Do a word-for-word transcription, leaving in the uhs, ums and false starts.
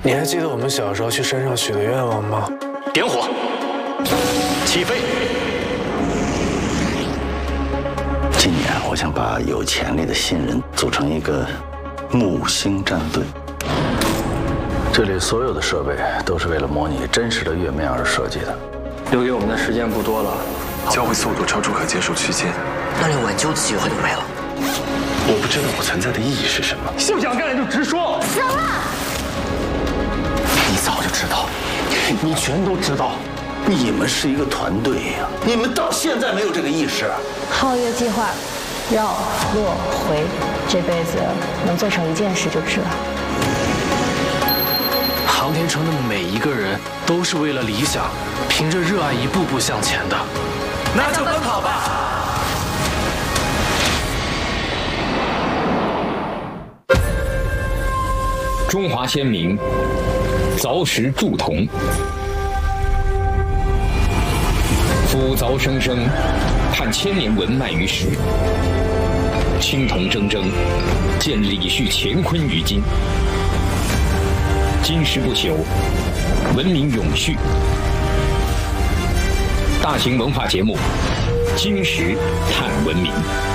你还记得我们小时候去山上许的愿望吗？ 点火，起飞。 今年我想把有潜力的新人组成一个木星战队。这里所有的设备都是为了模拟真实的月面而设计的。 留给我们的时间不多了， 交会速度超出可接受区间， 那连挽救的机会都没了。 我不知道我存在的意义是什么。 不想干就直说。 死了！ 你早就知道，你全都知道。你们是一个团队呀，你们到现在没有这个意识。 皓月计划，绕落回，这辈子能做成一件事就值了。 航天城的每一个人都是为了理想，凭着热爱一步步向前的。 那就奔跑吧！ 中华先民凿石铸铜，夫凿生生，探千年文脉于史。青铜铮铮，见李旭乾坤于今。今时不朽，文明永续。大型文化节目《今时探文明》。